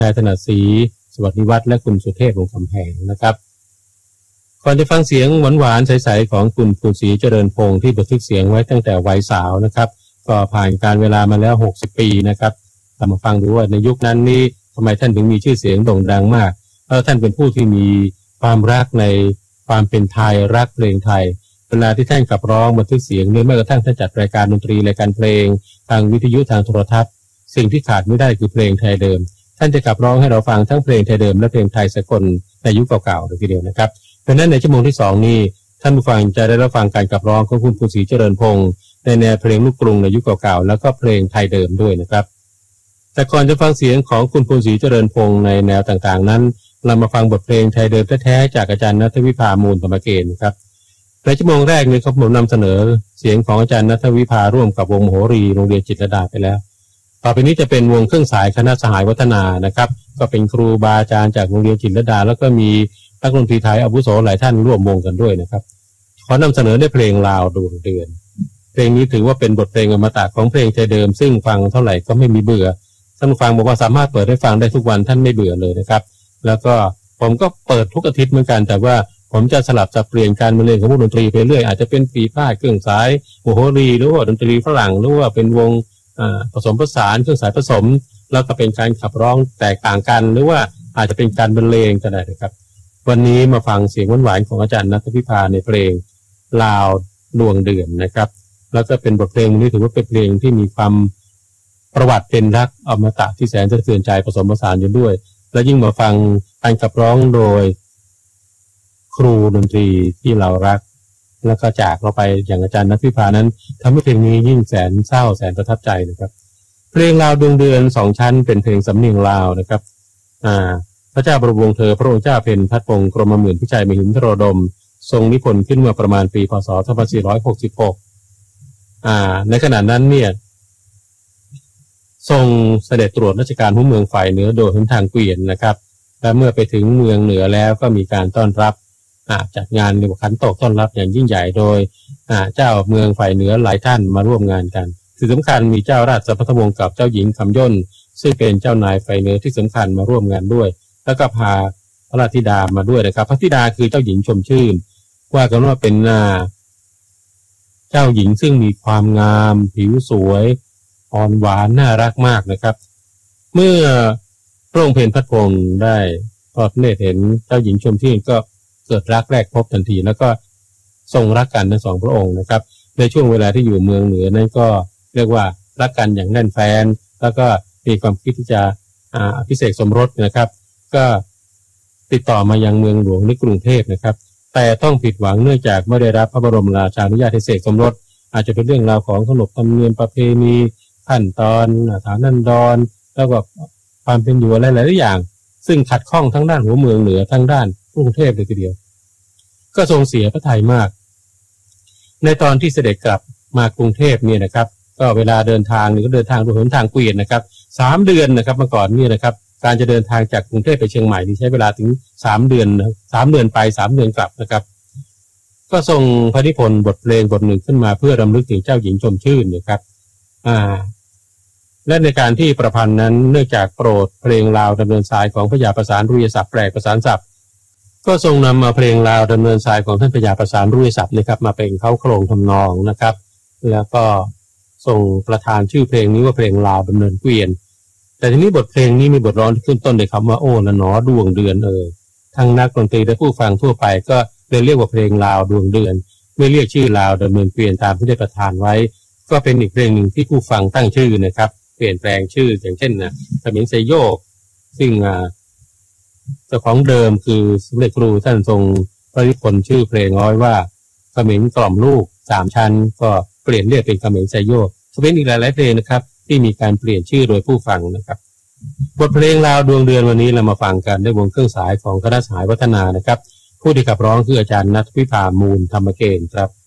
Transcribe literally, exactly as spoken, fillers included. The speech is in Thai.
นายถนัดศรีสวัสดิวัฒน์และคุณสุเทพวงศ์คำแพงนะครับก่อนจะฟังเสียงหวานๆใสๆของคุณภูนศรีเจริญพงศ์ที่บันทึกเสียงไว้ตั้งแต่วัยสาวนะครับก็ผ่านการเวลามาแล้วหกสิบปีนะครับเรามาฟังดูว่าในยุคนั้นนี่ทำไมท่านถึงมีชื่อเสียงโด่งดังมากเพราะท่านเป็นผู้ที่มีความรักในความเป็นไทยรักเพลงไทยเวลาที่ท่านขับร้องบันทึกเสียงหรือแม้กระทั่งท่านจัดรายการดนตรีรายการเพลงทางวิทยุทางโทรทัศน์สิ่งที่ขาดไม่ได้คือเพลงไทยเดิมท่านจะขับร้องให้เราฟังทั้งเพลงไทยเดิมและเพลงไทยสากลในยุคเก่าๆเลยทีเดียวนะครับเพราะฉะนั้นในชั่วโมงที่สองนี้ท่านผู้ฟังจะได้รับฟังการขับร้องของคุณภูนศรีเจริญพงศ์ในแนวเพลงลูกกรุงในยุคเก่าๆแล้วก็เพลงไทยเดิมด้วยนะครับแต่ก่อนจะฟังเสียงของคุณภูนศรีเจริญพงศ์ในแนวต่างๆนั้นเรามาฟังบทเพลงไทยเดิมแท้ๆจากอาจารย์ณัฐวิภามูลธรรมเกณฑ์ครับในชั่วโมงแรกนี้ครับผมนำเสนอเสียงของอาจารย์ณัฐวิภาร่วมกับวงมโหรีโรงเรียนจิตรลดาไปแล้วต่อไปนี้จะเป็นวงเครื่องสายคณะสหายวัฒนานะครับก็เป็นครูบาอาจารย์จากโรงเรียนจิตรลดาแล้วก็มีนักดนตรีไทยอาวุโสหลายท่านร่วมวงกันด้วยนะครับขอนำเสนอในเพลงลาวดวงเดือนเพลงนี้ถือว่าเป็นบทเพลงอมตะของเพลงไทยเดิมซึ่งฟังเท่าไหร่ก็ไม่มีเบื่อท่านฟังบอกว่าสามารถเปิดให้ฟังได้ทุกวันท่านไม่เบื่อเลยนะครับแล้วก็ผมก็เปิดทุกอาทิตย์เหมือนกันแต่ว่าผมจะสลับสับเปลี่ยนการบรรเลงของวงดนตรีไปเรื่อยอาจจะเป็นปีพาดเครื่องสายโมโหรีหรือว่าดนตรีฝรั่งหรือว่าเป็นวงผสมผสานเครื่องสายผสมแล้วก็เป็นการขับร้องแตกต่างกันหรือว่าอาจจะเป็นการบรรเลงก็ได้นะครับวันนี้มาฟังเสียงหวานๆของอาจารย์ณัฐวิภาในเพลงลาวดวงเดือนนะครับแล้วก็เป็นบทเพลงนี้ถือว่าเป็นเพลงที่มีความประวัติเป็นรักอมตะที่แสนจะสะเทือนใจผสมผสานอยู่ด้วยและยิ่งมาฟังการขับร้องโดยครูดนตรีที่เรารักแล้วก็จากเราไปอย่างอาจารย์ณัฐวิภานั้นทำให้เพลงนี้ยิ่งแสนเศร้าแสนประทับใจนะครับเพลงลาวดวงเดือนสองชั้นเป็นเพลงสำเนียงลาวนะครับอ่าพระเจ้าบรมวงศ์เธอพระองค์เจ้าเพ็ญพัฒพงศ์กรมหมื่นพิชัยมหินทรดมทรงนิพนธ์ขึ้นมาประมาณปีพ.ศ. สองพันสี่ร้อยหกสิบหกอ่าในขณะนั้นเนี่ยทรงเสด็จตรวจราชการหัวเมืองฝ่ายเหนือโดยหนทางเกวียนนะครับและเมื่อไปถึงเมืองเหนือแล้วก็มีการต้อนรับจัดงานในขันโตกต้อนรับอย่างยิ่งใหญ่โดยเจ้าเมืองฝ่ายเหนือหลายท่านมาร่วมงานกันที่สำคัญมีเจ้าราชสัพพทวงศ์กับเจ้าหญิงคำย่นซึ่งเป็นเจ้านายฝ่ายเหนือที่สำคัญมาร่วมงานด้วยแล้วก็พาพระราชธิดามาด้วยนะครับพระธิดาคือเจ้าหญิงชมชื่นว่ากันว่าเป็นเจ้าหญิงซึ่งมีความงามผิวสวยอ่อนหวานน่ารักมากนะครับเมื่อพระองค์เพ็ญพัฒพงศ์ได้ทอดเนตรเห็นเจ้าหญิงชมชื่นก็เกิดรักแรกพบทันทีแล้วก็ทรงรักกันทั้งสองพระองค์นะครับในช่วงเวลาที่อยู่เมืองเหนือนั้นก็เรียกว่ารักกันอย่างแน่นแฟ้นแล้วก็มีความคิดที่จะอ่าอภิเษกสมรสนะครับก็ติดต่อมายังเมืองหลวงในกรุงเทพนะครับแต่ต้องผิดหวังเนื่องจากไม่ได้รับพระบรมราชานุญาตให้เสกสมรสอาจจะเป็นเรื่องราวของขนบธรรมเนียมประเพณีขั้นตอนฐานันดรแล้วก็ความเป็นอยู่อะไรหลายอย่างซึ่งขัดข้องทั้งด้านหัวเมืองเหนือทั้งด้านกรุงเทพเลยทีเดียวก็ทรงเสียพระทัยมากในตอนที่เสด็จกลับมากรุงเทพเนี่ยนะครับก็เวลาเดินทางนี่ก็เดินทางโดยหนทางเกวียนนะครับสามเดือนนะครับเมื่อก่อนนี่นะครับการจะเดินทางจากกรุงเทพไปเชียงใหม่นี่ใช้เวลาถึงสามเดือนสามเดือนไปสามเดือนกลับนะครับก็ทรงพระนิพนธ์บทเพลงบทหนึ่งขึ้นมาเพื่อรำลึกถึงเจ้าหญิงชมชื่นนะครับอ่าและในการที่ประพันธ์นั้นเนื่องจากโปรดเพลงลาวดำเนินสายของพระยาประสานรุ่ยศัพท์แปลประสานศัพท์ก็ทรงนำมาเพลงลาวดำเนินสายของท่านพระยาประสานรุ่ยศัพท์นะครับมาเป็นเข้าโครงทำนองนะครับแล้วก็ทรงประทานชื่อเพลงนี้ว่าเพลงลาวดำเนินเกวียนแต่ทีนี้บทเพลงนี้มีบทร้องที่ขึ้นต้นด้วยคำว่าโอ้ละหนอดวงเดือนเอ่ยทั้งนักดนตรีและผู้ฟังทั่วไปก็เลยเรียกว่าเพลงลาวดวงเดือนไม่เรียกชื่อลาวดำเนินเกวียนตามที่ได้ประทานไว้ก็เป็นอีกเพลงหนึ่งที่ผู้ฟังตั้งชื่อนะครับเปลี่ยนแปลงชื่ออย่างเช่นนะเขมรไซโยกซึ่งเจ้าของเดิมคือสมเด็จครูท่านทรงพระนิพนธ์ชื่อเพลงร้อยว่าเขมรกล่อมลูกสามชั้นก็เปลี่ยนเรียกเป็นเขมรไซโยกจะเป็นอีกหลายๆเพลงนะครับที่มีการเปลี่ยนชื่อโดยผู้ฟังนะครับบทเพลงลาวดวงเดือนวันนี้เรามาฟังกันด้วยวงเครื่องสายของคณะสหายวัฒนานะครับผู้ที่ขับร้องคืออาจารย์ณัฐวิภามูลธรรมเกณฑ์ครับ